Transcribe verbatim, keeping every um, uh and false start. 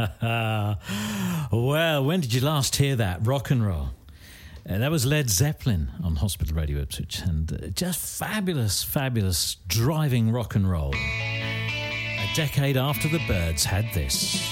Well, when did you last hear that? Rock and roll. Uh, that was Led Zeppelin on Hospital Radio Ipswich, and uh, just fabulous, fabulous driving rock and roll. A decade after the Byrds had this.